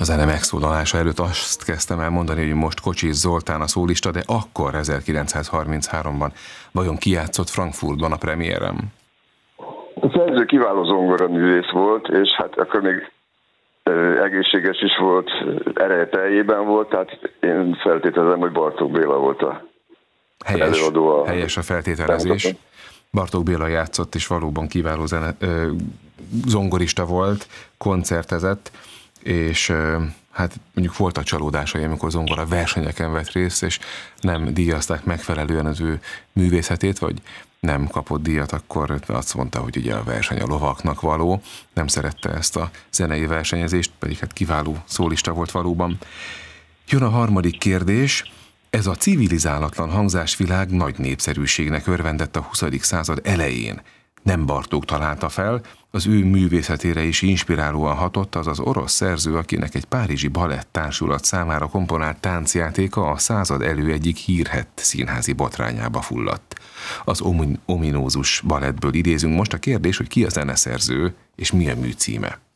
A zene megszólalása előtt azt kezdtem el mondani, hogy most Kocsis Zoltán a szólista, de akkor 1933-ban vajon ki játszott Frankfurtban a premiérem? A szerző kiváló zongoraművész volt, és hát akkor még egészséges is volt, ereje teljében volt, tehát én feltételezem, hogy Bartók Béla volt a előadó. Helyes a feltételezés. Bartók Béla játszott, és valóban kiváló zongorista volt, koncertezett, és hát mondjuk volt a csalódásai, amikor zongora versenyeken vett részt, és nem díjazták megfelelően az ő művészetét, vagy nem kapott díjat, akkor azt mondta, hogy ugye a verseny a lovaknak való, nem szerette ezt a zenei versenyezést, pedig hát kiváló szólista volt valóban. Jön a harmadik kérdés. Ez a civilizálatlan hangzásvilág nagy népszerűségnek örvendett a 20. század elején. Nem Bartók találta fel, az ő művészetére is inspirálóan hatott az orosz szerző, akinek egy párizsi balett társulat számára komponált táncjátéka a század egyik hírhett színházi botrányába fulladt. Az ominózus balettből idézünk most. A kérdés, hogy ki a zeneszerző és mi a mű címe?